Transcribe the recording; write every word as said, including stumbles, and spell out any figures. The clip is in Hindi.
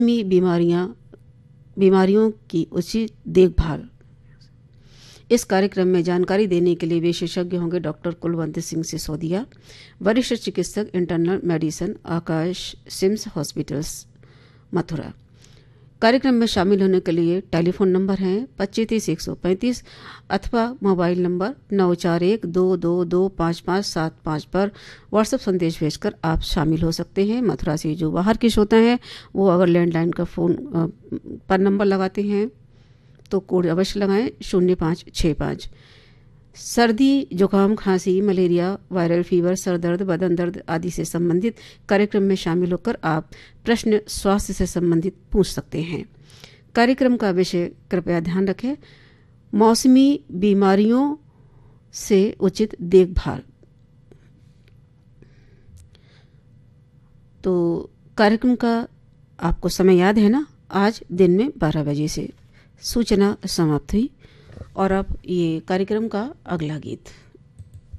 मौसमी बीमारियां बीमारियों की उचित देखभाल। इस कार्यक्रम में जानकारी देने के लिए विशेषज्ञ होंगे डॉक्टर कुलवंत सिंह सिसोदिया, वरिष्ठ चिकित्सक इंटरनल मेडिसिन, आकाश सिम्स हॉस्पिटल्स मथुरा। कार्यक्रम में शामिल होने के लिए टेलीफोन नंबर हैं पच्चीस एक सौ पैंतीस अथवा मोबाइल नंबर नौ चार एक दो दो दो पाँच पाँच सात पाँच पर व्हाट्सएप संदेश भेजकर आप शामिल हो सकते हैं। मथुरा से जो बाहर के श्रोता हैं वो अगर लैंडलाइन का फ़ोन पर नंबर लगाते हैं तो कोड अवश्य लगाएं शून्य पाँच छः पाँच। सर्दी, जुकाम, खांसी, मलेरिया, वायरल फीवर, सर दर्द, बदन दर्द आदि से संबंधित कार्यक्रम में शामिल होकर आप प्रश्न स्वास्थ्य से संबंधित पूछ सकते हैं। कार्यक्रम का विषय कृपया ध्यान रखें, मौसमी बीमारियों से उचित देखभाल। तो कार्यक्रम का आपको समय याद है ना, आज दिन में बारह बजे से सूचना समाप्त हुई। और अब ये कार्यक्रम का अगला गीत।